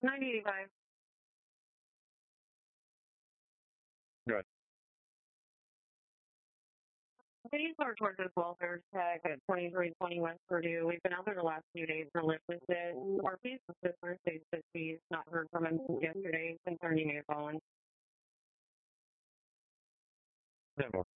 9085. Good. These are towards this welfare tech at 2320 West Purdue. We've been out there the last few days for lift visit. Our police officer states that he's not heard from him since yesterday concerning a phone. 10-4.